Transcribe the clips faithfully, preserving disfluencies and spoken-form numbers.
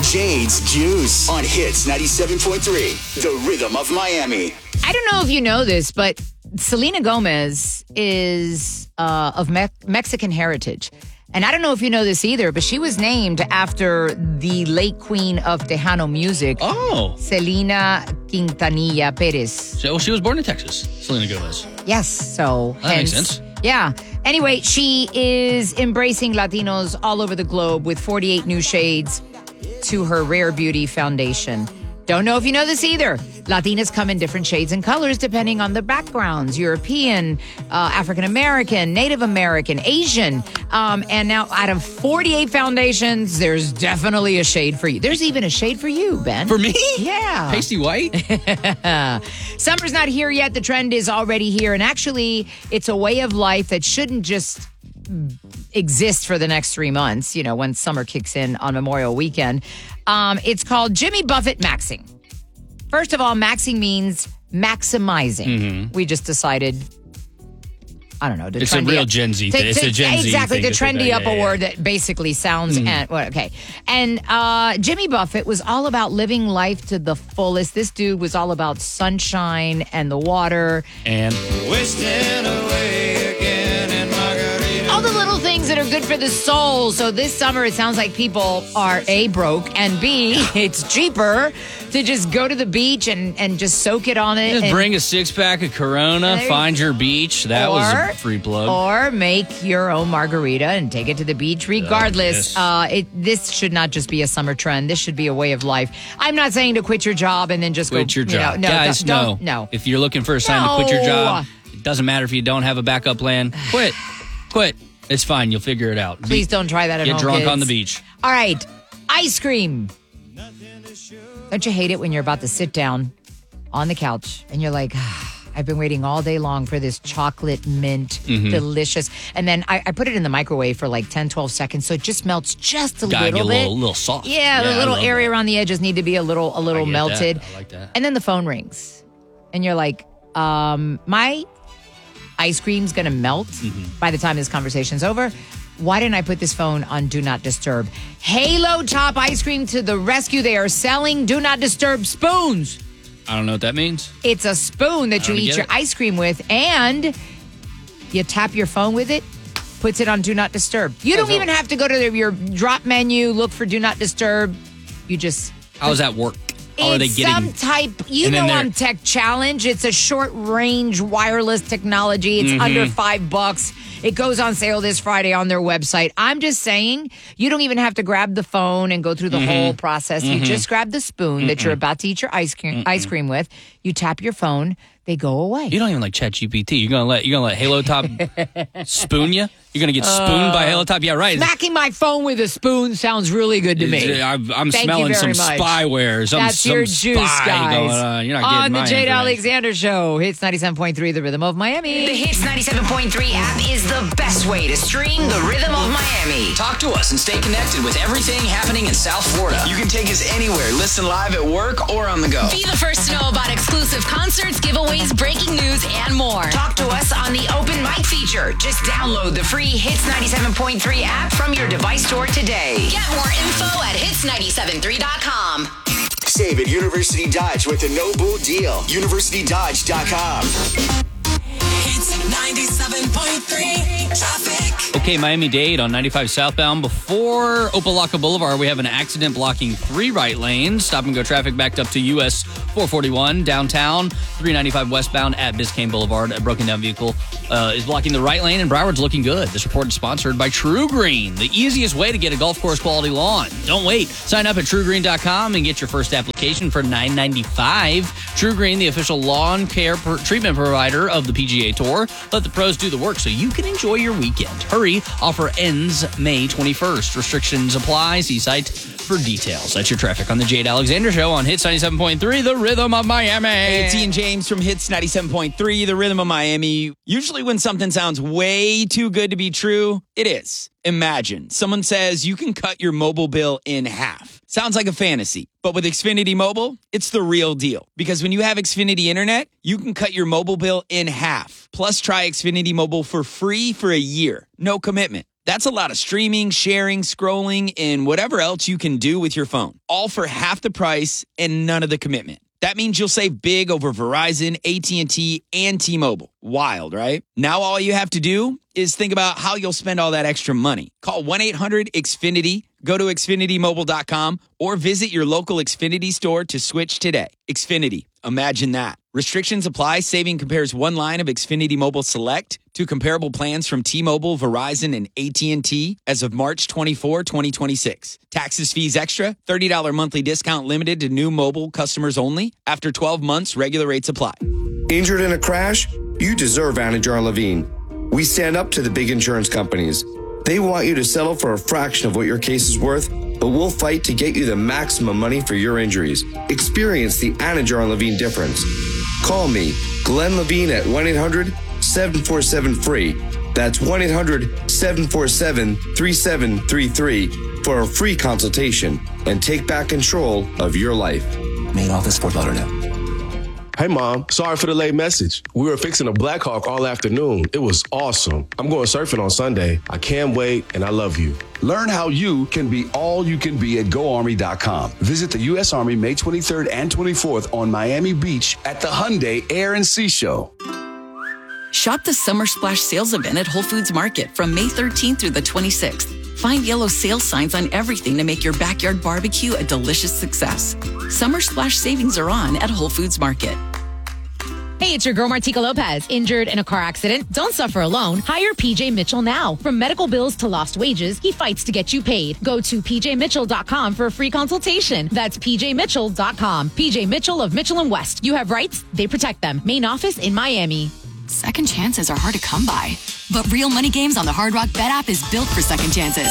Jade's Juice on Hits ninety-seven point three, the rhythm of Miami. I don't know if you know this, but Selena Gomez is uh, of Me- Mexican heritage. And I don't know if you know this either, but she was named after the late queen of Tejano music, Oh. Selena Quintanilla Perez. So she was born in Texas, Selena Gomez. Yes, so That makes hence- sense. Yeah. Anyway, she is embracing Latinos all over the globe with forty-eight new shades to her Rare Beauty foundation. Don't know if you know this either. Latinas come in different shades and colors depending on their backgrounds. European, uh, African-American, Native American, Asian. Um, and now out of forty-eight foundations, there's definitely a shade for you. There's even a shade for you, Ben. For me? Yeah. Pasty white? Summer's not here yet. The trend is already here. And actually, it's a way of life that shouldn't just exist for the next three months, you know, when summer kicks in on Memorial Weekend. Um, it's called Jimmy Buffett Maxing. First of all, maxing means maximizing. Mm-hmm. We just decided, I don't know. To It's a trendy real up- Gen Z to- thing. It's to- a Gen Z Exactly, thing to to say trendy that. up Yeah, a yeah. word that basically sounds, and well, okay. And uh, Jimmy Buffett was all about living life to the fullest. This dude was all about sunshine and the water. And Wasting away again in Margarita. All the little things that are good for the soul. So this summer, it sounds like people are A, broke, and B, it's cheaper to just go to the beach and, and just soak it on it. just and, bring a six-pack of Corona, There- find your beach. That was a free plug. Or make your own margarita and take it to the beach. Regardless, yes. uh, it this should not just be a summer trend. This should be a way of life. I'm not saying to quit your job and then just Quit go. your you know, job. no, Guys, don't, no. don't- no. If you're looking for a sign to quit your No. job, it doesn't matter if you don't have a backup plan. Quit. Quit. It's fine. You'll figure it out. Please don't try that at Get home, drunk kids. on the beach. All right, ice cream. Don't you hate it when you're about to sit down on the couch and you're like, ah, I've been waiting all day long for this chocolate mint, Mm-hmm. delicious. And then I, I put it in the microwave for like ten, twelve seconds so it just melts just a Gotta get a little bit. little, little soft. Yeah, the I little love area that. around the edges need to be a little a little I get melted. that. I like that. And then the phone rings. And you're like, um, my ice cream's gonna melt Mm-hmm. by the time this conversation's over. Why didn't I put this phone on Do Not Disturb? Halo Top Ice Cream to the rescue. They are selling Do Not Disturb spoons. I don't know what that means. It's a spoon that I you don't eat get your it. ice cream with, and you tap your phone with it, puts it on Do Not Disturb. You don't so- even have to go to the, your drop menu, look for Do Not Disturb. You just... How does that work? How are they It's getting? some type, you And then know, they're- on Tech Challenge. It's a short range wireless technology. It's Mm-hmm. under five bucks. It goes on sale this Friday on their website. I'm just saying, you don't even have to grab the phone and go through the Mm-hmm. whole process. You just grab the spoon that you're about to eat your ice cream ice cream with. You tap your phone. They go away. You don't even like ChatGPT. You're gonna let you're gonna let Halo Top spoon you. You're gonna get spooned by Halo Top. Yeah, right. Smacking my phone with a spoon sounds really good to me. I'm, I'm Thank you smelling some very much. spyware. Some, That's some your juice, spy guys. going on. You're not on getting the my Jade information. Alexander Show. Hits ninety-seven point three, the rhythm of Miami. The Hits ninety-seven point three app is the best way to stream the rhythm of Miami. Talk to us and stay connected with everything happening in South Florida. You can take us anywhere. Listen live at work or on the go. Be the first to know about exclusive concerts, giveaways, breaking news, and more. Talk to us on the open mic feature. Just download the free Hits ninety-seven point three app from your device store today. Get more info at hits nine seven three dot com. Save at University Dodge with a no bull deal. university dodge dot com. Hits ninety-seven point three traffic. Okay, Miami-Dade on ninety-five southbound. Before Opelika Boulevard, we have an accident blocking three right lanes. Stop and go traffic backed up to U S four forty-one downtown. three ninety-five westbound at Biscayne Boulevard. A broken down vehicle uh, is blocking the right lane, and Broward's looking good. This report is sponsored by True Green, the easiest way to get a golf course quality lawn. Don't wait. Sign up at true green dot com and get your first application for nine ninety-five. True Green, the official lawn care per- treatment provider of the P G A Tour. Let the pros do the work so you can enjoy your weekend. Hurry, offer ends May twenty-first. Restrictions apply. See site for details. That's your traffic on the Jade Alexander Show on Hits ninety-seven point three, the rhythm of Miami. Hey, it's Ian James from Hits ninety-seven point three, the rhythm of Miami. Usually when something sounds way too good to be true, it is. Imagine someone says you can cut your mobile bill in half. Sounds like a fantasy, but with Xfinity Mobile, it's the real deal. Because when you have Xfinity Internet, you can cut your mobile bill in half. Plus, try Xfinity Mobile for free for a year. No commitment. That's a lot of streaming, sharing, scrolling, and whatever else you can do with your phone. All for half the price and none of the commitment. That means you'll save big over Verizon, A T and T, and T-Mobile. Wild, right? Now all you have to do is think about how you'll spend all that extra money. Call one eight hundred X Finity, go to Xfinity Mobile dot com, or visit your local Xfinity store to switch today. Xfinity, imagine that. Restrictions apply. Saving compares one line of Xfinity Mobile Select to comparable plans from T-Mobile, Verizon, and A T and T as of March twenty-fourth, twenty twenty-six. Taxes, fees extra. thirty dollars monthly discount limited to new mobile customers only. After twelve months, regular rates apply. Injured in a crash? You deserve Anajar Levine. We stand up to the big insurance companies. They want you to settle for a fraction of what your case is worth, but we'll fight to get you the maximum money for your injuries. Experience the Anajar Levine difference. Call me, Glenn Levine, at one eight hundred seven four seven free. That's one eight hundred seven four seven three seven three three for a free consultation and take back control of your life. Main office, Fort Lauderdale. Hey, Mom. Sorry for the late message. We were fixing a Black Hawk all afternoon. It was awesome. I'm going surfing on Sunday. I can't wait, and I love you. Learn how you can be all you can be at go army dot com. Visit the U S Army May twenty-third and twenty-fourth on Miami Beach at the Hyundai Air and Sea Show. Shop the Summer Splash sales event at Whole Foods Market from May thirteenth through the twenty-sixth. Find yellow sales signs on everything to make your backyard barbecue a delicious success. Summer Splash savings are on at Whole Foods Market. Hey, it's your girl Martika Lopez. Injured in a car accident? Don't suffer alone. Hire P J Mitchell now. From medical bills to lost wages, he fights to get you paid. Go to P J Mitchell dot com for a free consultation. That's P J Mitchell dot com. P J Mitchell of Mitchell and West. You have rights, they protect them. Main office in Miami. Second chances are hard to come by, but Real Money Games on the Hard Rock Bet app is built for second chances.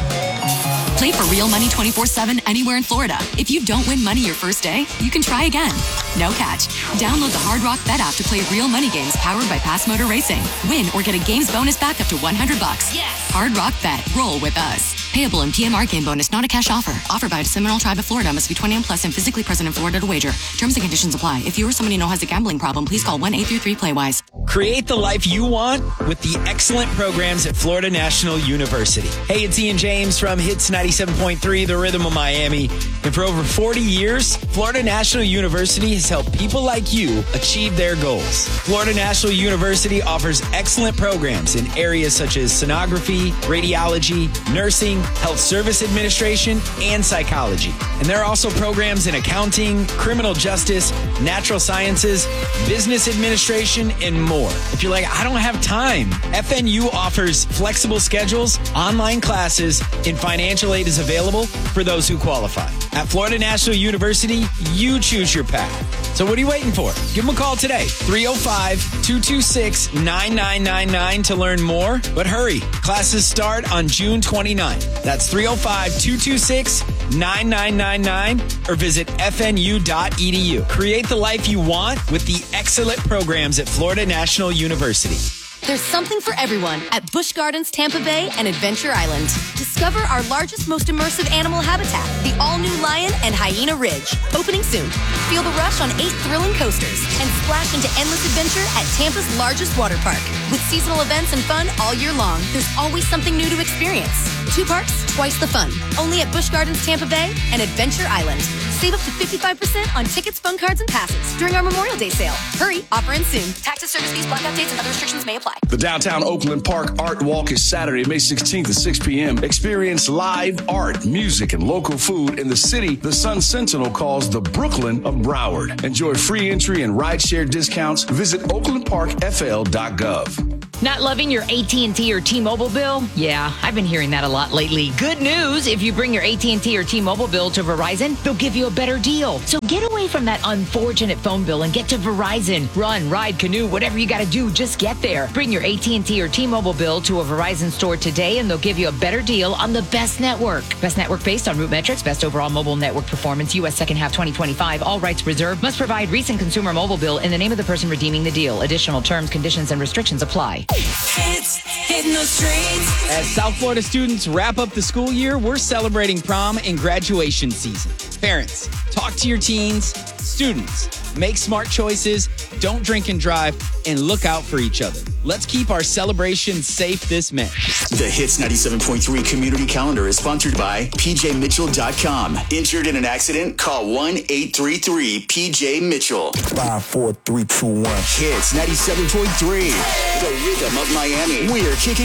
Play for real money twenty-four seven anywhere in Florida. If you don't win money your first day, you can try again. No catch. Download the Hard Rock Bet app to play real money games powered by Pass Motor Racing. Win or get a games bonus back up to one hundred bucks. Yes. Hard Rock Bet. Roll with us. Payable in P M R game bonus, not a cash offer. Offered by the Seminole Tribe of Florida. Must be twenty-one plus and physically present in Florida to wager. Terms and conditions apply. If you or someone you know has a gambling problem, please call one eight three three play wise. Create the life you want with the excellent programs at Florida National University. Hey, it's Ian James from Hits ninety-seven point three, The Rhythm of Miami. And for over forty years, Florida National University has helped people like you achieve their goals. Florida National University offers excellent programs in areas such as sonography, radiology, nursing, health service administration, and psychology. And there are also programs in accounting, criminal justice, natural sciences, business administration, and more. If you're like, I don't have time, F N U offers flexible schedules, online classes, and financial aid is available for those who qualify. At Florida National University, you choose your path. So what are you waiting for? Give them a call today, three oh five, two two six, nine nine nine nine to learn more. But hurry, classes start on June twenty-ninth. That's three oh five, two two six, nine nine nine nine or visit F N U dot E D U. Create the life you want with the excellent programs at Florida National University. There's something for everyone at Busch Gardens Tampa Bay and Adventure Island. Discover our largest, most immersive animal habitat, the all-new Lion and Hyena Ridge. Opening soon. Feel the rush on eight thrilling coasters and splash into endless adventure at Tampa's largest water park. With seasonal events and fun all year long, there's always something new to experience. Two parks, twice the fun. Only at Busch Gardens Tampa Bay and Adventure Island. Save up to fifty-five percent on tickets, phone cards, and passes during our Memorial Day sale. Hurry, offer ends soon. Taxes, service fees, blackout dates, and other restrictions may apply. The Downtown Oakland Park Art Walk is Saturday, May sixteenth at six p.m. Experience live art, music, and local food in the city the Sun Sentinel calls the Brooklyn of Broward. Enjoy free entry and rideshare discounts. Visit oakland park f l dot gov. Not loving your A T and T or T-Mobile bill? Yeah, I've been hearing that a lot lately. Good news, if you bring your A T and T or T-Mobile bill to Verizon, they'll give you a better deal. So get away from that unfortunate phone bill and get to Verizon. Run, ride, canoe, whatever you got to do, just get there. Bring your A T and T or T-Mobile bill to a Verizon store today and they'll give you a better deal on the best network. Best network based on root metrics, best overall mobile network performance, U S second half twenty twenty-five, all rights reserved, must provide recent consumer mobile bill in the name of the person redeeming the deal. Additional terms, conditions, and restrictions apply. Hits, hitting those streets. As South Florida students wrap up the school year, we're celebrating prom and graduation season. Parents, talk to your teens. Students, make smart choices don't drink and drive, and look out for each other. Let's keep our celebration safe this May. The Hits ninety-seven point three community calendar is sponsored by P J Mitchell dot com. Injured in an accident? Call one eight three three P J Mitchell. Five, four, three, two, one. Hits ninety-seven point three. The rhythm of Miami. We're kicking